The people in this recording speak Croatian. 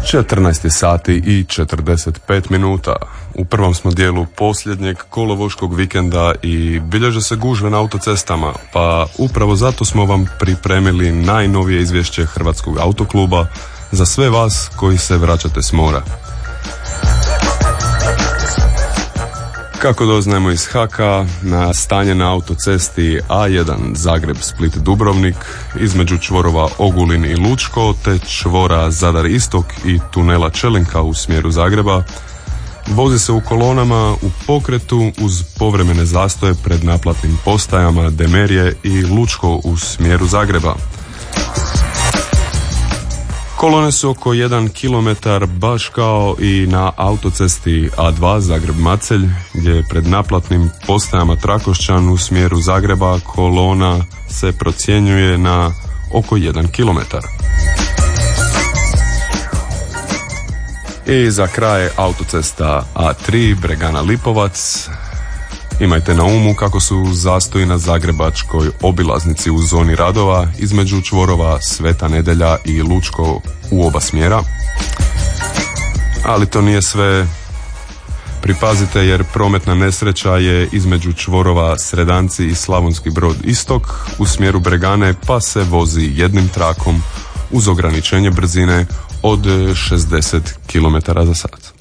14 sati i 45 minuta. U prvom smo dijelu posljednjeg kolovoškog vikenda i bilježe se gužve na autocestama, pa upravo zato smo vam pripremili najnovije izvješće Hrvatskog autokluba za sve vas koji se vraćate s mora. Kako doznajemo iz HAK-a, na stanje na autocesti A1 Zagreb-Split-Dubrovnik između čvorova Ogulin i Lučko te čvora Zadar-Istok i tunela Čelinka u smjeru Zagreba, vozi se u kolonama u pokretu uz povremene zastoje pred naplatnim postajama Demerije i Lučko u smjeru Zagreba. Kolone su oko 1 km baš kao i na autocesti A2 Zagreb-Macelj, gdje je pred naplatnim postajama Trakošćan u smjeru Zagreba kolona se procjenjuje na oko 1 km. I za kraj autocesta A3 Bregana-Lipovac. Imajte na umu kako su zastoji na zagrebačkoj obilaznici u zoni radova između čvorova Sveta Nedelja i Lučko u oba smjera. Ali to nije sve. Pripazite jer prometna nesreća je između čvorova Sredanci i Slavonski Brod Istok u smjeru Bregane, pa se vozi jednim trakom uz ograničenje brzine od 60 km/h.